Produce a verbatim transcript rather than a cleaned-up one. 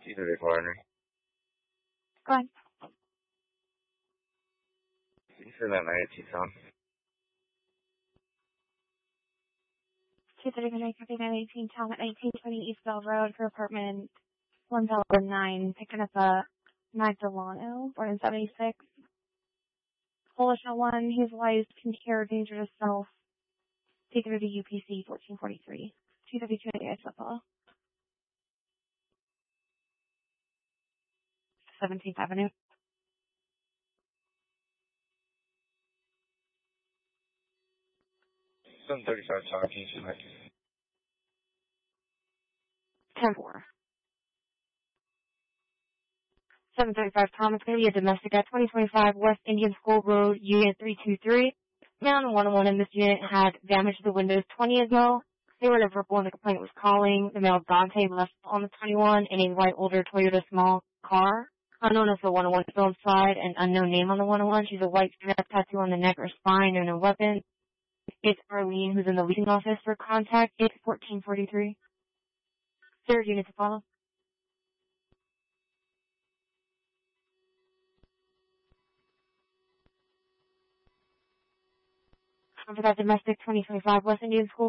Either the coroner. Go ahead. You said that night at Tucson. two thirty-nine eighteen, Talbot, nineteen twenty East Bell Road for apartment one thousand nine, picking up a Magdaleno, born in seventy-six. Polish one, his wife can hear danger to self. Take her to U P C fourteen forty-three. two thirty-two A S F L. seventeenth Avenue. seven thirty-five talking tonight. ten four. seven thirty-five Thomas, going to be a domestic at twenty twenty-five West Indian School Road, Unit three two three. Man on one oh one in this unit had damage to the windows twenty ago. They were verbal when the complaint was calling. The male Dante left on the twenty-one in a white older Toyota small car. Unknown as the one oh one film side and unknown name on the one oh one. She's a white strap tattoo on the neck or spine and a weapon. It's Arlene who's in the leasing office for contact. It's fourteen forty-three. Third unit to follow. For that domestic twenty twenty-five West Indian School.